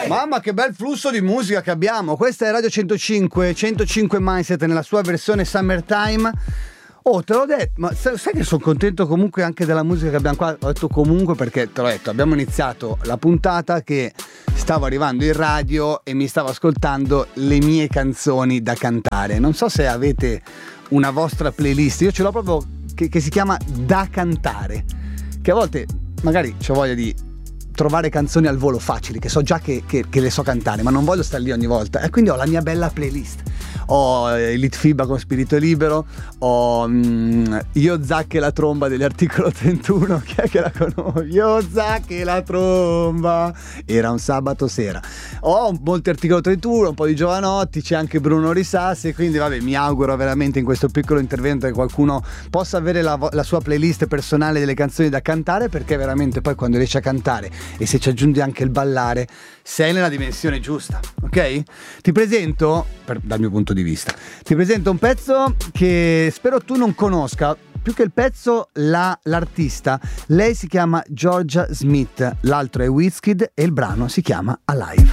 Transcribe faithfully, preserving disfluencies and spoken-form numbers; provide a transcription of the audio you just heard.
Mamma, che bel flusso di musica che abbiamo. Questa è Radio centocinque, centocinque Mindset nella sua versione Summertime. Oh, te l'ho detto, ma sai che sono contento comunque anche della musica che abbiamo qua? Ho detto comunque perché, te l'ho detto, abbiamo iniziato la puntata che stavo arrivando in radio e mi stavo ascoltando le mie canzoni da cantare. Non so se avete una vostra playlist, io ce l'ho proprio che, che si chiama Da Cantare, che a volte magari c'ho voglia di trovare canzoni al volo facili, che so già che, che, che le so cantare, ma non voglio stare lì ogni volta, e quindi ho la mia bella playlist. Ho Elite Fiba con Spirito Libero, ho mm, Io Zac e la tromba degli Articolo trentuno, chi è che la conosce? Io Zac e la tromba, era un sabato sera. Ho molti Articolo trentuno, un po' di Giovanotti, c'è anche Bruno Risassi, quindi vabbè, mi auguro veramente in questo piccolo intervento che qualcuno possa avere la, la sua playlist personale delle canzoni da cantare, perché veramente poi quando riesci a cantare e se ci aggiungi anche il ballare sei nella dimensione giusta, ok? Ti presento, per, dal mio punto di vista, ti presento un pezzo che spero tu non conosca, più che il pezzo la, l'artista. Lei si chiama Georgia Smith, l'altro è Wizkid e il brano si chiama Alive.